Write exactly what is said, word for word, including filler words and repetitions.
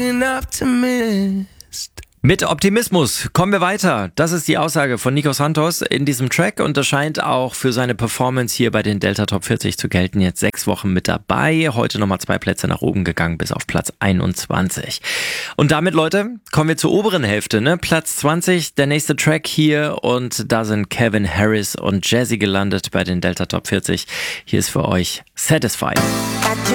Mit Optimismus kommen wir weiter. Das ist die Aussage von Nico Santos in diesem Track und das scheint auch für seine Performance hier bei den Delta Top vierzig zu gelten. Jetzt sechs Wochen mit dabei. Heute nochmal zwei Plätze nach oben gegangen bis auf Platz einundzwanzig. Und damit, Leute, kommen wir zur oberen Hälfte. Ne? Platz zwanzig, der nächste Track hier und da sind Calvin Harris und Jazzy gelandet bei den Delta Top vierzig. Hier ist für euch Satisfied.